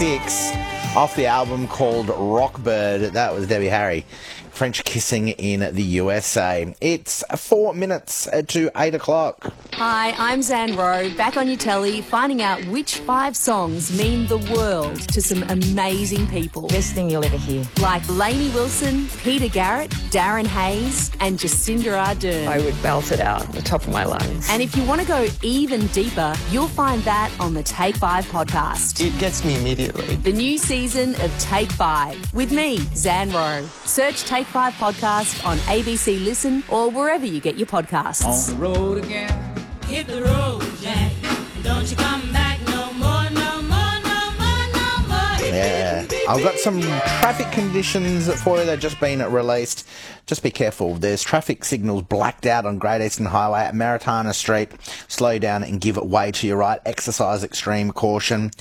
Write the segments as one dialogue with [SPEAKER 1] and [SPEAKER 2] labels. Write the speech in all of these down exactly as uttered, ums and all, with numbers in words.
[SPEAKER 1] Six off the album called Rockbird. That was Debbie Harry. French kissing in the U S A. It's four minutes to eight o'clock.
[SPEAKER 2] Hi, I'm Zan Rowe, back on your telly, finding out which five songs mean the world to some amazing people.
[SPEAKER 3] Best thing you'll ever hear.
[SPEAKER 2] Like Lainey Wilson, Peter Garrett, Darren Hayes, and Jacinda Ardern.
[SPEAKER 3] I would belt it out at the top of my lungs.
[SPEAKER 2] And if you want to go even deeper, you'll find that on the Take Five podcast.
[SPEAKER 4] It gets me immediately.
[SPEAKER 2] The new season of Take Five with me, Zan Rowe. Search Take Five podcast on A B C Listen or wherever you get your podcasts.
[SPEAKER 5] On the road again.
[SPEAKER 6] Hit the road, Jack. Don't you come back no more, no more, no more, no more.
[SPEAKER 1] Yeah. I've got some traffic conditions for you that have just been released. Just be careful. There's traffic signals blacked out on Great Eastern Highway at Maritana Street. Slow down and give it way to your right. Exercise extreme caution.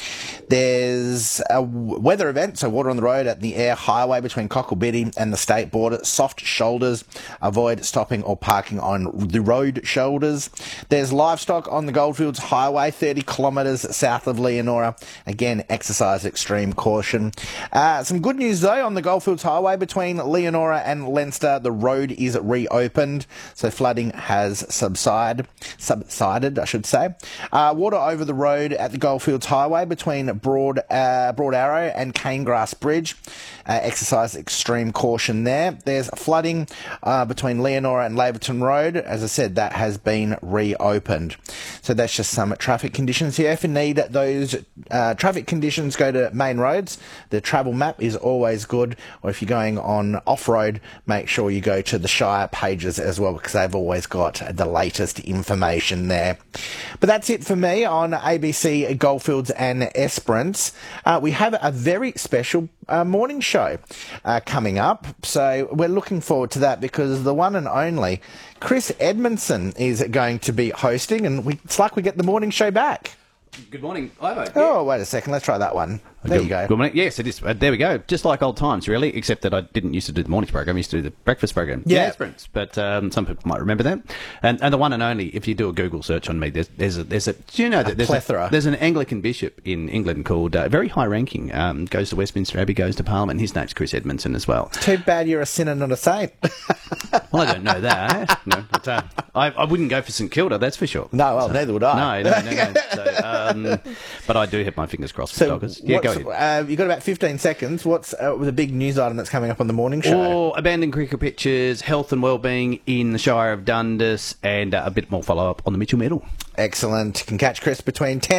[SPEAKER 1] There's a weather event, so water on the road at the Air Highway between Cocklebiddy and the state border. Soft shoulders. Avoid stopping or parking on the road shoulders. There's livestock on the Goldfields Highway, thirty kilometres south of Leonora. Again, exercise extreme caution. Uh, some good news, though, on the Goldfields Highway between Leonora and Leinster. The road is reopened, so flooding has subsided, subsided, I should say. Uh, water over the road at the Goldfields Highway between Broad, uh, Broad Arrow and Canegrass Bridge. Uh, exercise extreme caution there. There's flooding uh, between Leonora and Laverton Road. As I said, that has been reopened. So that's just some traffic conditions here. If you need those uh, traffic conditions, go to main roads. The travel map is always good. Or if you're going on off-road, make sure you go to the Shire pages as well, because they've always got the latest information there. But that's it for me on A B C Goldfields and Esperance. Uh, we have a very special uh, morning show uh, coming up, so we're looking forward to that, because the one and only Chris Edmondson is going to be hosting, and we, it's like we get the morning show back.
[SPEAKER 5] Good morning, Ivo. Yeah.
[SPEAKER 1] Oh, wait a second. Let's try that one. There
[SPEAKER 5] good,
[SPEAKER 1] you go.
[SPEAKER 5] Good morning. Yes, it is. Uh, there we go. Just like old times, really, except that I didn't used to do the mornings program. I used to do the breakfast program.
[SPEAKER 1] Yeah.
[SPEAKER 5] Esperance. But um, some people might remember that. And and the one and only, if you do a Google search on me, there's there's a, there's a do you know that
[SPEAKER 1] a
[SPEAKER 5] there's
[SPEAKER 1] plethora.
[SPEAKER 5] A, there's an Anglican bishop in England called, uh, very high ranking, um, goes to Westminster Abbey, goes to Parliament. His name's Chris Edmondson as well.
[SPEAKER 1] Too bad you're a sinner, not a saint.
[SPEAKER 5] Well, I don't know that. No, but, uh, I, I wouldn't go for St Kilda, that's for sure.
[SPEAKER 1] No, well,
[SPEAKER 5] so,
[SPEAKER 1] neither would I.
[SPEAKER 5] No, no, no. no. So, um, but I do have my fingers crossed for
[SPEAKER 1] So,
[SPEAKER 5] Doggers. Yeah, go ahead.
[SPEAKER 1] Uh, you've got about fifteen seconds. What's uh, the big news item that's coming up on the morning show?
[SPEAKER 5] Or abandoned cricket pitches, health and wellbeing in the Shire of Dundas, and uh, a bit more follow-up on the Mitchell Medal.
[SPEAKER 1] Excellent. You can catch Chris between ten